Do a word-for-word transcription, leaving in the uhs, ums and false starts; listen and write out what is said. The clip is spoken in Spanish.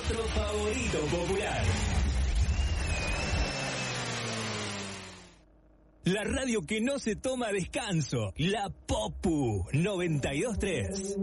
nuestro favorito popular. La radio que no se toma descanso, la Popu noventa y dos punto tres.